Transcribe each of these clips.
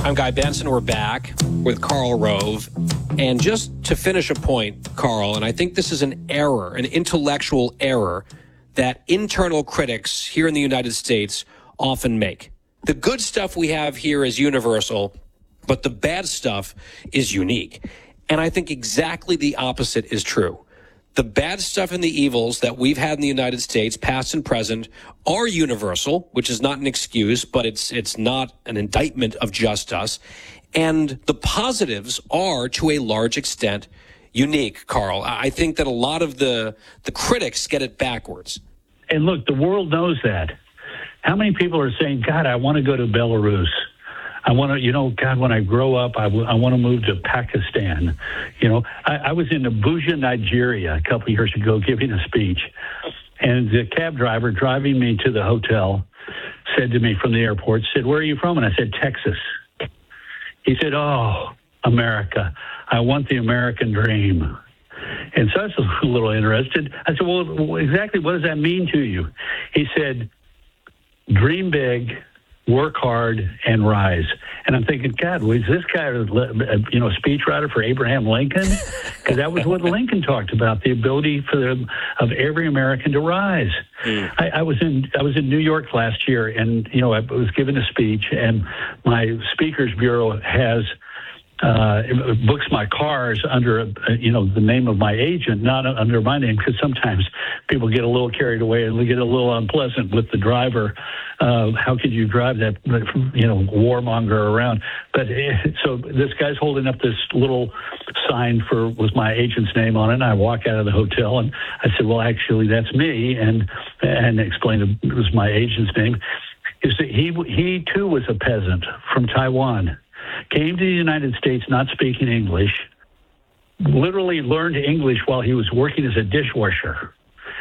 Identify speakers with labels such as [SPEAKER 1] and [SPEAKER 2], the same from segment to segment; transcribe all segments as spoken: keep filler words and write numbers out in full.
[SPEAKER 1] I'm Guy Benson. We're back with Karl Rove. And just to finish a point, Karl, and I think this is an error, an intellectual error that internal critics here in the United States often make. The good stuff we have here is universal, but the bad stuff is unique. And I think exactly the opposite is true. The bad stuff and the evils that we've had in the United States, past and present, are universal, which is not an excuse, but it's it's not an indictment of just us. And the positives are, to a large extent, unique, Karl. I think that a lot of the the critics get it backwards.
[SPEAKER 2] And look, the world knows that. How many people are saying, God, I want to go to Belarus? I want to, you know, God, when I grow up, I, w- I want to move to Pakistan. You know, I, I was in Abuja, Nigeria a couple of years ago giving a speech. And the cab driver driving me to the hotel said to me from the airport, said, where are you from? And I said, Texas. He said, oh, America. I want the American dream. And so I was a little interested. I said, well, exactly what does that mean to you? He said, dream big, work hard, and rise. And I'm thinking, God, was this guy, you know, a speechwriter for Abraham Lincoln? Because that was what Lincoln talked about, the ability for the, of every American to rise. Mm. I, I was in I was in New York last year, and, you know, I was given a speech, and my speakers bureau has uh, books my cars under, uh, you know, the name of my agent, not under my name, because sometimes people get a little carried away and they get a little unpleasant with the driver. Uh, how could you drive that, you know, warmonger around? But uh, so this guy's holding up this little sign for with my agent's name on it. And I walk out of the hotel and I said, well, actually, that's me. And and explained it was my agent's name. Is that he he too was a peasant from Taiwan, came to the United States not speaking English, literally learned English while he was working as a dishwasher.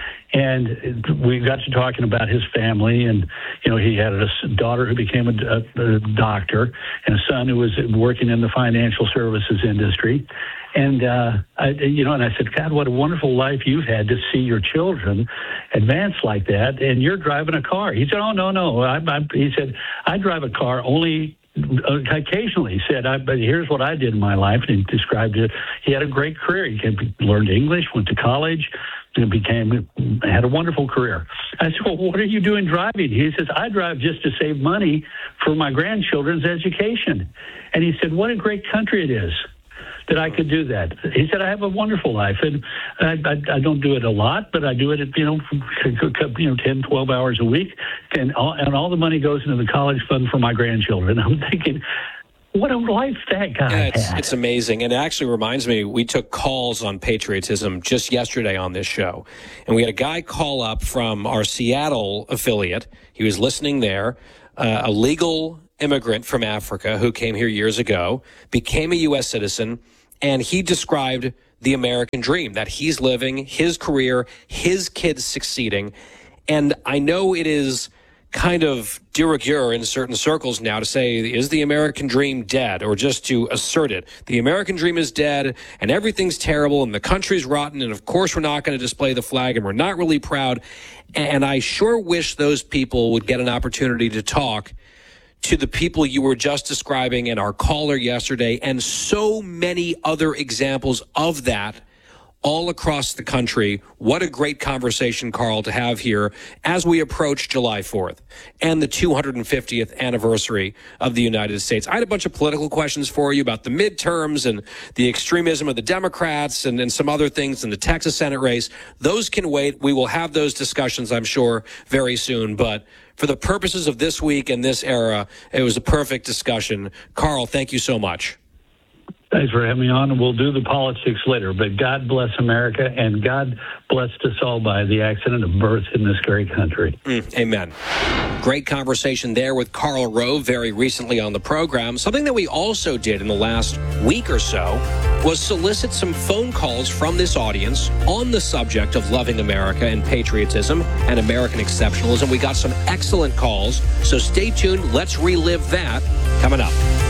[SPEAKER 2] And we got to talking about his family, and, you know, he had a daughter who became a, a, a doctor and a son who was working in the financial services industry. And, uh, I, you know, and I said, God, what a wonderful life you've had to see your children advance like that. And you're driving a car. He said, oh, no, no. I, I, he said, I drive a car only occasionally. He said, I, but here's what I did in my life. And he described it. He had a great career. He learned English, went to college, and became, had a wonderful career. I said, well, what are you doing driving? He says, I drive just to save money for my grandchildren's education. And he said, what a great country it is that I could do that. He said, I have a wonderful life, and I, I, I don't do it a lot, but I do it, at, you know, you know, ten, twelve hours a week, and all, and all the money goes into the college fund for my grandchildren. I'm thinking, what a life that guy
[SPEAKER 1] yeah, it's,
[SPEAKER 2] had.
[SPEAKER 1] It's amazing. And it actually reminds me, we took calls on patriotism just yesterday on this show. And we had a guy call up from our Seattle affiliate. He was listening there, uh, a legal immigrant from Africa who came here years ago, became a U S citizen, and he described the American dream, that he's living, his career, his kids succeeding. And I know it is kind of de rigueur in certain circles now to say, is the American dream dead? Or just to assert it. The American dream is dead and everything's terrible and the country's rotten. And of course, we're not going to display the flag and we're not really proud. And I sure wish those people would get an opportunity to talk to the people you were just describing and our caller yesterday, and so many other examples of that all across the country. What a great conversation, Karl, to have here as we approach July fourth and the two hundred fiftieth anniversary of the United States. I had a bunch of political questions for you about the midterms and the extremism of the Democrats and, and some other things in the Texas Senate race. Those can wait. We will have those discussions, I'm sure, very soon. But for the purposes of this week and this era, it was a perfect discussion. Karl, thank you so much.
[SPEAKER 2] Thanks for having me on, and we'll do the politics later. But God bless America, and God blessed us all by the accident of birth in this great country.
[SPEAKER 1] Mm, amen. Great conversation there with Karl Rove very recently on the program. Something that we also did in the last week or so was solicit some phone calls from this audience on the subject of loving America and patriotism and American exceptionalism. We got some excellent calls, so stay tuned. Let's relive that coming up.